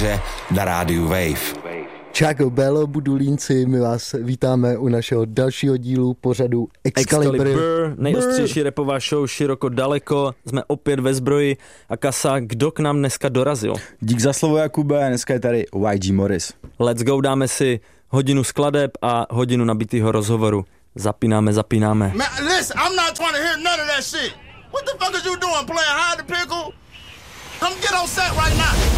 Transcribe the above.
24 na rádiu Wave. Čau, Bello, Budulínci, my vás vítáme u našeho dalšího dílu pořadu Excalibur. Nejostřejší rapová show široko daleko, jsme opět ve zbroji a Kasa, kdo k nám dneska dorazil? Dík za slovo, Jakube, dneska je tady YG Morris. Let's go, dáme si hodinu skladeb a hodinu nabitýho rozhovoru. Zapínáme. Man, listen, I'm not trying to hear none of that shit. What the fuck is you doing, playing hide the pickle? Come get on set right now.